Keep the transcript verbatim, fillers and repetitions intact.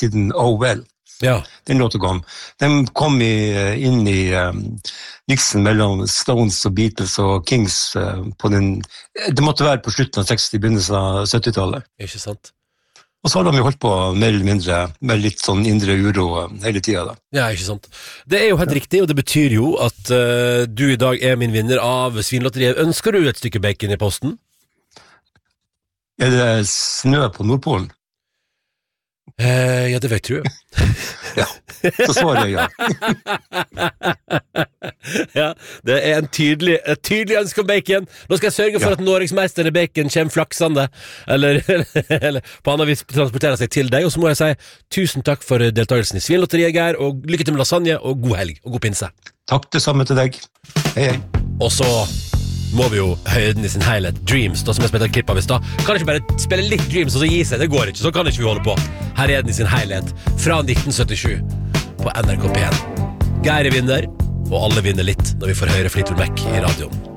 Didn't Oh Well. Ja. Den låten kom. Den kom i, inn i um, mixen mellom Stones og Beatles og Kings uh, på den, det måtte være på slutten av seksti, begynnelsen av syttitallet. Ikke sant? Og så har de jo holdt på mer eller mindre med litt sånn indre uro hele tiden da. Ja, ikke sant. Det er jo helt riktig, og det betyr jo at uh, du i dag er min vinner av Svinlotteriet. Ønsker du et stykke bacon i posten? Er det snø på Nordpolen? Eh, ja, det vet du. Ja, så svarer jeg ja. Ja, det er en tydelig, et tydelig ønske om bacon. Nå skal jeg sørge for ja. At Norgesmesteren i bacon kommer flaksende, eller, eller på annen vis transporterer seg til deg, og så må jeg si tusen takk for deltakelsen i Svinlotteriet, Geir, og lykke til med lasagne, og god helg, og god pinse. Takk det samme til deg. Hei, hei. Og så må vi jo høre den i sin helhet. Dreams, da som jeg spilte klipp av i stad. Kan ikke bare spille litt Dreams og så gi seg, det går ikke, så kan ikke vi holde på. Her er den i sin helhet, fra nitten syttisju, på N R K P en. Geir er vinner, og alle vinner litt når vi får høre Fleetwood Mac i radioen.